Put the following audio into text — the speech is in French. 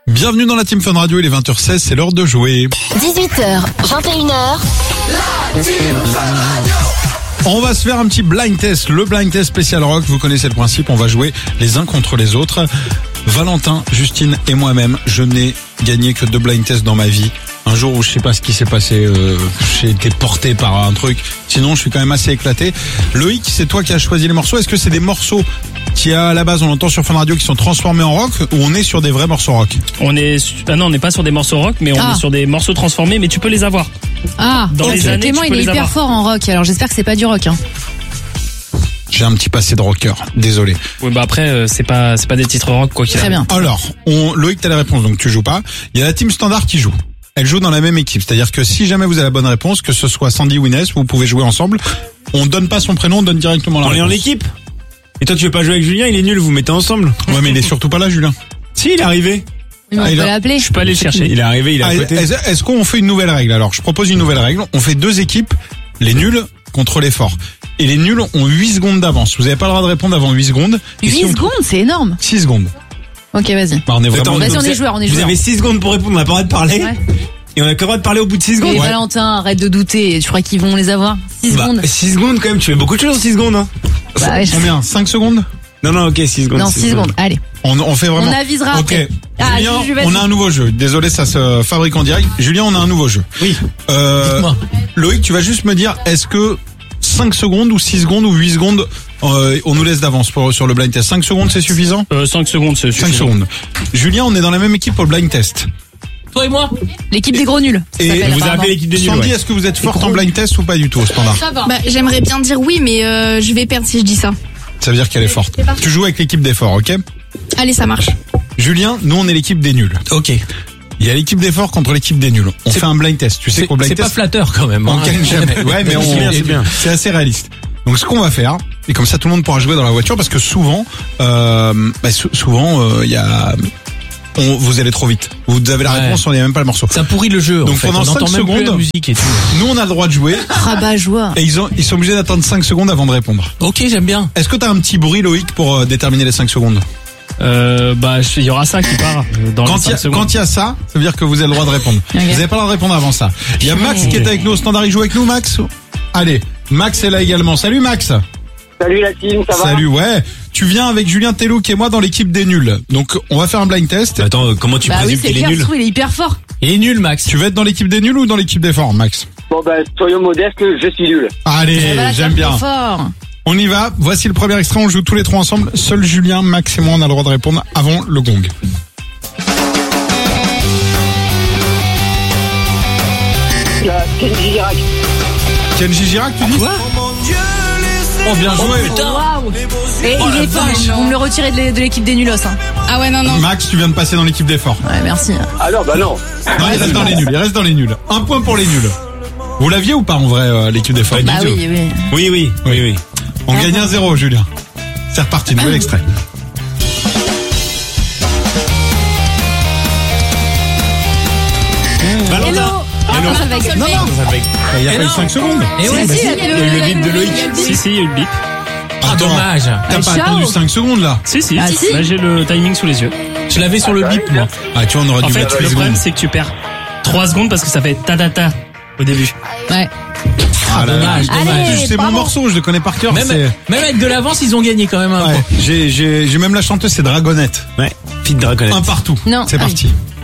Bienvenue dans la Team Fun Radio, il est 20h16, c'est l'heure de jouer. 18h, 21h. On va se faire un petit blind test, le blind test spécial rock, vous connaissez le principe, on va jouer les uns contre les autres. Valentin, Justine et moi-même, je n'ai gagné que 2 blind tests dans ma vie. Un jour où je sais pas ce qui s'est passé, j'ai été porté par un truc, sinon je suis quand même assez éclaté. Loïc, c'est toi qui as choisi les morceaux, est-ce que c'est des morceaux qui à la base on entend sur Fun Radio qui sont transformés en rock ou on est sur des vrais morceaux rock? Non, on n'est pas sur des morceaux rock, mais on est sur des morceaux transformés, mais tu peux les avoir. Dans les années, Clément, tu peux il est les hyper avoir. fort en rock, alors j'espère que c'est pas du rock. J'ai un petit passé de rocker, désolé. Oui, bah après, c'est pas des titres rock, quoi qu'il Très arrive. bien. Alors, Loïc, t'as la réponse, donc tu joues pas. Il y a la team standard qui joue. Elle joue dans la même équipe, c'est-à-dire que si jamais vous avez la bonne réponse, que ce soit Sandy ou Inès, vous pouvez jouer ensemble. On donne pas son prénom, on donne directement la On est réponse. en équipe. Et toi tu veux pas jouer avec Julien, il est nul, vous mettez ensemble. Ouais, mais il est surtout pas là, Julien. Si, il est arrivé. Mais on il peut a- l'appeler. Je peux aller le chercher. Il est arrivé, il est à côté. Est-ce qu'on fait une nouvelle règle? Alors, je propose une nouvelle règle. On fait 2 équipes, les nuls contre les forts. Et les nuls ont 8 secondes d'avance. Vous avez pas le droit de répondre avant 8 secondes. Et 8 si on- secondes, c'est énorme. 6 secondes. Ok, vas-y. Bah, on est vraiment... Attends, Vas-y, on vous est avez- joueurs, on est Vous joueurs. avez 6 secondes pour répondre, on n'a pas le droit de parler. Ouais. Et on a que le droit de parler au bout de 6 secondes. Mais Valentin, arrête de douter. Tu crois qu'ils vont les avoir? 6 secondes. 6 secondes quand même, tu fais beaucoup de choses en 6 secondes. Hein. Bah, ouais, Combien? 5 secondes? Non, ok, 6 secondes. Non, 6 secondes. Allez. On fait vraiment... On avisera Ok. après. Ah, Julien, Juju, vas-y. on a un nouveau jeu. Désolé, ça se fabrique en direct. Julien, on a un nouveau jeu. Oui. Loïc, tu vas juste me dire, est-ce que 5 secondes ou 6 secondes ou 8 secondes, on nous laisse d'avance sur le blind test? 5 secondes, c'est suffisant? 5 secondes, c'est 5 suffisant. secondes. Julien, on est dans la même équipe pour le blind test. Toi et moi? L'équipe des gros nuls. ça Et s'appelle, Vous apparemment. avez l'équipe des nuls. Sandy, Ouais. est-ce que vous êtes forte en blind test ou pas du tout au standard? Bah, j'aimerais bien dire oui, mais je vais perdre si je dis ça. Ça veut dire qu'elle est forte. Tu joues avec l'équipe des forts, ok? Allez, ça marche. Julien, nous on est l'équipe des nuls. Ok. Il y a l'équipe des forts contre l'équipe des nuls. On fait un blind test. Tu sais qu'au blind C'est pas test, flatteur quand même. on hein. gagne jamais. Ouais, mais C'est bien. c'est assez réaliste. Donc ce qu'on va faire, et comme ça tout le monde pourra jouer dans la voiture, parce que souvent, il y a, vous allez trop vite. Vous avez la Ouais. réponse, on n'est même pas le morceau. Ça pourrit le jeu. Donc en fait. pendant on 5 entend même plus la secondes- musique et tout. Nous on a le droit de jouer, Rabat-joie. et ils sont obligés d'attendre 5 secondes avant de répondre. Ok, j'aime bien. Est-ce que t'as un petit bruit, Loïc, pour déterminer les 5 secondes? Il y aura ça qui part dans les 5 secondes. Quand il y a ça, ça veut dire que vous avez le droit de répondre. Ok. Vous n'avez pas le droit de répondre avant ça. Il y a Max qui est avec nous au standard, il joue avec nous, Max? Allez, Max est là également. Salut Max. Salut la team, ça va? Salut, ouais. Tu viens avec Julien Tellouk et moi dans l'équipe des nuls. Donc on va faire un blind test. Attends, comment tu Bah oui, présumes c'est qu'il est clair, nul? je trouve, il est hyper fort. Il est nul, Max. Tu veux être dans l'équipe des nuls ou dans l'équipe des forts, Max? Bon ben, soyons modestes, je suis nul. Allez, Voilà, j'aime c'est bien. trop fort. On y va. Voici le premier extrait. On joue tous les 3 ensemble. Seul Julien, Max et moi, on a le droit de répondre avant le gong. Kenji Girac. Kenji Girac, tu dis? Oh, bien joué. Putain. Waouh. Et Oh, il la est fort. vache. Vous me le retirez de l'équipe des nulos. Hein. Ah ouais, non. Max, tu viens de passer dans l'équipe des forts. Ouais, merci. Ah non, bah non. Non, il reste dans les nuls. Il reste dans les nuls. 1 point pour les nuls. Vous l'aviez ou pas en vrai, l'équipe des forts? Bah oui. Oui. On gagne 1-0, Julien. C'est reparti, nouvel extrait. Valentin. Hello. Avec... Non, il y a pas eu 5 secondes. Et ouais, Si, si. il Il y a eu le bip de Loïc. Si, il y a eu le bip. Ah, Attends, dommage. T'as pas Ciao. attendu 5 secondes là? Si. Ah, si. Là, j'ai le timing sous les yeux. Je l'avais sur le bip, moi. Ah, tu vois, on aurait En dû fait, mettre 8 le problème, secondes. c'est que tu perds 3 secondes parce que ça fait ta au début. Ouais. Ah là là. Dommage, dommage. Allez. C'est mon bravo. morceau, je le connais par cœur. Même avec de l'avance, ils ont gagné quand même un Ouais, point. j'ai même la chanteuse, c'est Dragonette. Ouais. Fille de Dragonette. Un partout. Non. C'est Ah oui. parti.